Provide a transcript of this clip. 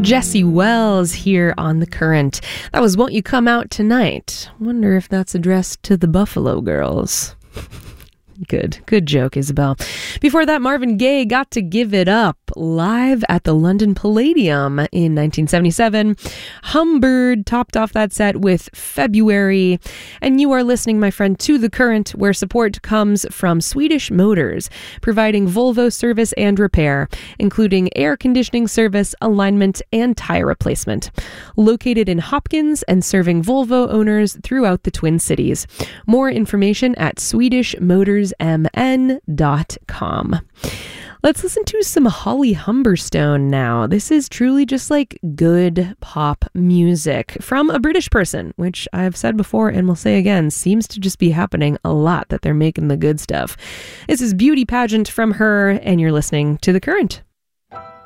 Jesse Wells here on The Current. That was Won't You Come Out Tonight. Wonder if that's addressed to the Buffalo Girls. Good joke, Isabel. Before that, Marvin Gaye Got to Give It Up live at the London Palladium in 1977. Humbird topped off that set with February. And you are listening, my friend, to The Current, where support comes from Swedish Motors, providing Volvo service and repair, including air conditioning service, alignment, and tire replacement. Located in Hopkins and serving Volvo owners throughout the Twin Cities. More information at SwedishMotorsMN.com. Let's listen to some Holly Humberstone now. This is truly just like good pop music from a British person, which I've said before and will say again, seems to just be happening a lot that they're making the good stuff. This is Beauty Pageant from her, and you're listening to The Current.